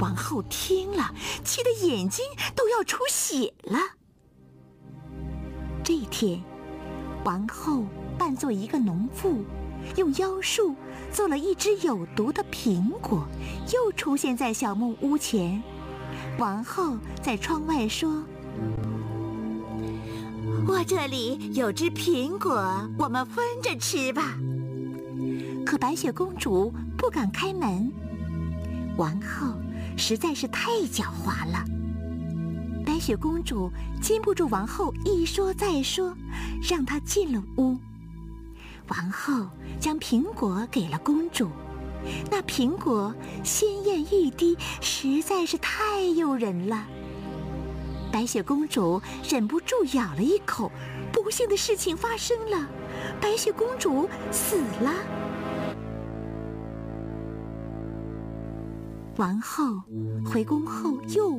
王后听了，气得眼睛都要出血了。这天，王后扮作一个农妇，用妖术做了一只有毒的苹果，又出现在小木屋前。王后在窗外说：“我这里有只苹果，我们分着吃吧。”可白雪公主不敢开门，王后实在是太狡猾了。白雪公主禁不住王后一说再说，让她进了屋。王后将苹果给了公主，那苹果鲜艳欲滴，实在是太诱人了。白雪公主忍不住咬了一口，不幸的事情发生了，白雪公主死了。王后回宫后又